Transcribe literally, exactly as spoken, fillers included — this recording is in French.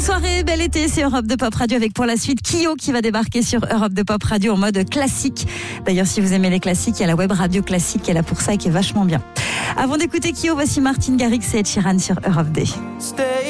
Bonne soirée, bel été, c'est Europe deux Pop Radio avec pour la suite Kyo qui va débarquer sur Europe deux Pop Radio en mode classique. D'ailleurs, si vous aimez les classiques, il y a la web radio classique qui est là pour ça et qui est vachement bien. Avant d'écouter Kyo, voici Martin Garrix et Ed Sheeran sur Europe deux.